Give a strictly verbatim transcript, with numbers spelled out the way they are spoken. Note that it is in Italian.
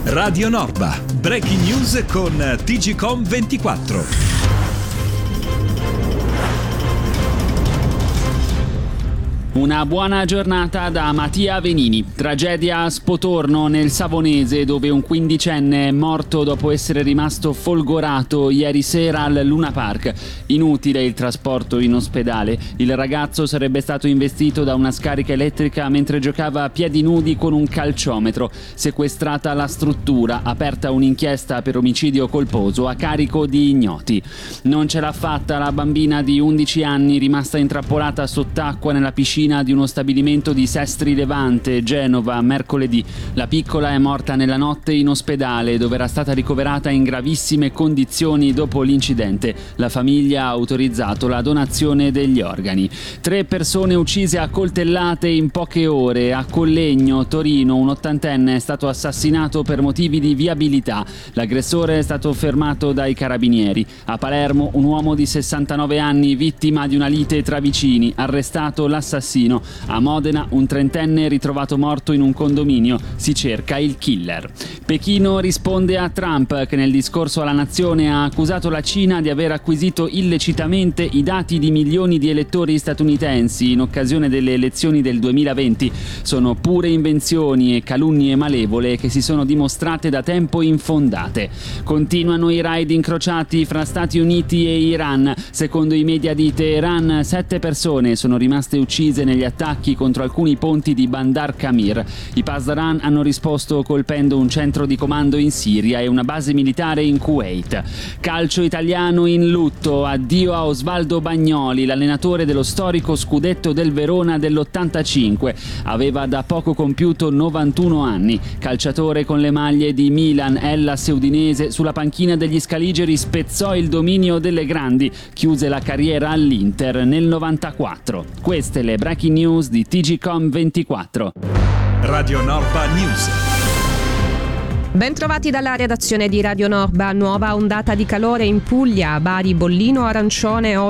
Radio Norba, breaking news con T G C O M ventiquattro. Una buona giornata da Mattia Venini. Tragedia a Spotorno nel Savonese, dove un quindicenne è morto dopo essere rimasto folgorato ieri sera al Luna Park. Inutile il trasporto in ospedale. Il ragazzo sarebbe stato investito da una scarica elettrica mentre giocava a piedi nudi con un calciometro. Sequestrata la struttura, aperta un'inchiesta per omicidio colposo a carico di ignoti. Non ce l'ha fatta la bambina di undici anni rimasta intrappolata sott'acqua nella piscina di uno stabilimento di Sestri Levante, Genova, mercoledì. La piccola è morta nella notte in ospedale, dove era stata ricoverata in gravissime condizioni dopo l'incidente. La famiglia ha autorizzato la donazione degli organi. Tre persone uccise a coltellate in poche ore. A Collegno, Torino, un ottantenne è stato assassinato per motivi di viabilità. L'aggressore è stato fermato dai carabinieri. A Palermo, un uomo di sessantanove anni, vittima di una lite tra vicini, arrestato l'assassino. A Modena un trentenne ritrovato morto in un condominio, si cerca il killer. Pechino risponde a Trump, che nel discorso alla nazione ha accusato la Cina di aver acquisito illecitamente i dati di milioni di elettori statunitensi in occasione delle elezioni del duemilaventi. Sono pure invenzioni e calunnie malevole che si sono dimostrate da tempo infondate. Continuano i raid incrociati fra Stati Uniti e Iran. Secondo i media di Teheran, sette persone sono rimaste uccise negli attacchi contro alcuni ponti di Bandar Kamir. I Pasdaran hanno risposto colpendo un centro di comando in Siria e una base militare in Kuwait. Calcio italiano in lutto, addio a Osvaldo Bagnoli, l'allenatore dello storico scudetto del Verona dell'ottantacinque. Aveva da poco compiuto novantuno anni. Calciatore con le maglie di Milan, Hellas e Udinese, sulla panchina degli scaligeri spezzò il dominio delle grandi, chiuse la carriera all'Inter nel novantaquattro. Queste le breaking news di T G C O M ventiquattro. Radio Norba News. Ben trovati dalla redazione di Radio Norba. Nuova ondata di calore in Puglia, Bari bollino arancione.